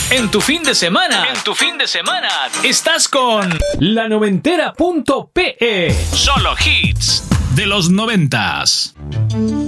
En tu fin de semana. Estás con lanoventera.pe. Solo hits de los 90s.